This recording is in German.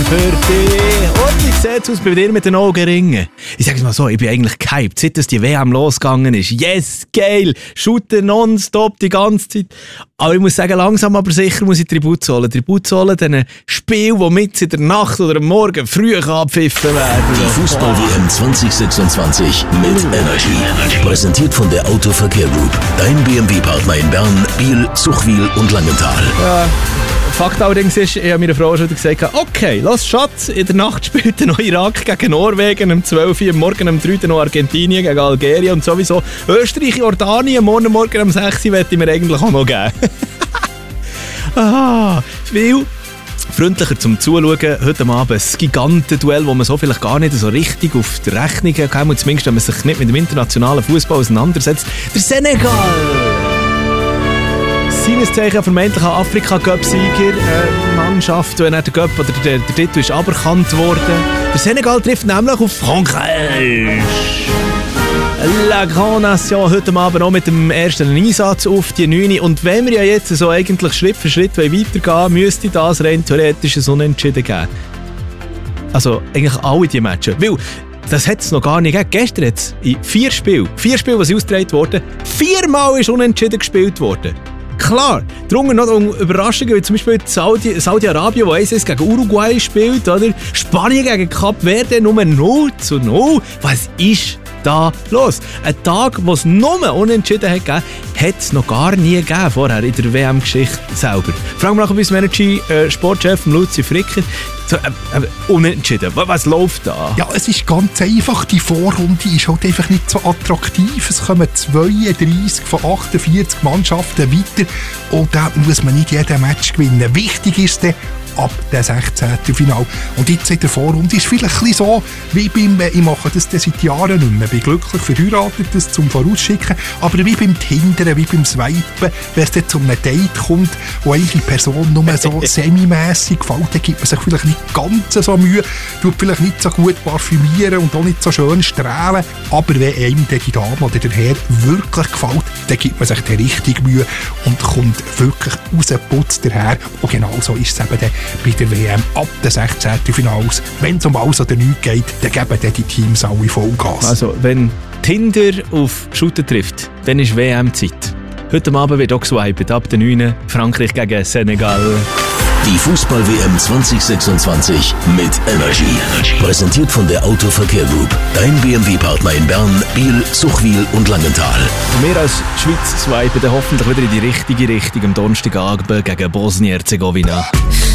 für dich. Und wie sieht es aus bei dir mit den Augenringen? Ich sage es mal so, ich bin eigentlich gehypt, seit es die WM losgegangen ist. Yes, geil! Shooten nonstop die ganze Zeit. Aber ich muss sagen, langsam aber sicher muss ich Tribut zollen. Tribut zollen, diesen Spiel, die mit in der Nacht oder am Morgen früh abpfiffen werden. Die Fußball-WM 2026 mit Energy. Präsentiert von der Autoverkehr Group. Dein BMW-Partner in Bern, Biel, Zuchwil und Langenthal. Ja. Fakt allerdings ist, ich habe meiner Frau schon gesagt, okay, lass Schatz, in der Nacht spielt noch Irak gegen Norwegen, um 12 Uhr, morgen um 3 Uhr noch Argentinien gegen Algerien und sowieso Österreich, Jordanien, morgen um 6 Uhr möchte ich mir eigentlich auch noch geben. Viel freundlicher zum Zuschauen. Heute Abend ein Gigantenduell, wo man so vielleicht gar nicht so richtig auf die Rechnung kam, und zumindest wenn man sich nicht mit dem internationalen Fußball auseinandersetzt. Der Senegal! Seines Zeichen vermeintlicher Afrika-Cup-Sieger, Mannschaft, wenn der Cup oder der Titel ist aberkannt worden. Der Senegal trifft nämlich auf Frankreich. La Grande Nation heute Abend auch mit dem ersten Einsatz auf die 9. Und wenn wir ja jetzt so eigentlich Schritt für Schritt weitergehen, müsste das rein theoretisch ein Unentschieden geben. Also eigentlich alle die Matches. Weil das hat es noch gar nicht gegeben. Gestern hat es in 4 Spielen, die ausgetragen wurden, 4-mal ist unentschieden gespielt worden. Klar, darunter noch Überraschungen, wie zum Beispiel Saudi-Arabien, wo 1-1 gegen Uruguay spielt, oder? Spanien gegen Kap Verde, nur 0-0. Was ist da los? Ein Tag, wo es nur unentschieden hat gegeben, hat es noch gar nie gegeben vorher in der WM-Geschichte selber. Fragen wir nach unserem Energy-Sportchef Luzi Fricker. So, unentschieden. Was läuft da? Ja, es ist ganz einfach. Die Vorrunde ist halt einfach nicht so attraktiv. Es kommen 32 von 48 Mannschaften weiter und da muss man nicht jeden Match gewinnen. Wichtig ist der ab dem 16. Finale. Und jetzt in der Vorrunde ist es vielleicht ein bisschen so, wie beim, ich mache das seit Jahren nicht mehr, bin glücklich verheiratet, das zum Vorausschicken, aber wie beim Tindern, wie beim Swipen, wenn es dann zu einem Date kommt, wo eigentlich die Person nur so semi-mässig gefällt, dann gibt man sich vielleicht nicht ganz so Mühe, tut vielleicht nicht so gut parfümieren und auch nicht so schön strahlen, aber wenn einem die Dame oder der Herr wirklich gefällt, dann gibt man sich dann richtig Mühe und kommt wirklich rausgeputzt daher. Und genau so ist es eben dann bei der WM ab dem 16. Finals. Wenn es um alles oder nichts geht, dann geben dann die Teams alle Vollgas. Also, wenn Tinder auf Shooter trifft, dann ist WM-Zeit. Heute Abend wird auch geswiped, ab der 9. Frankreich gegen Senegal. Die Fußball-WM 2026 mit Energy. Präsentiert von der Autoverkehr Group. Dein BMW-Partner in Bern, Biel, Zuchwil und Langenthal. Und wir als Schweiz swipen dann hoffentlich wieder in die richtige Richtung am Donnerstagabend gegen Bosnien-Herzegowina.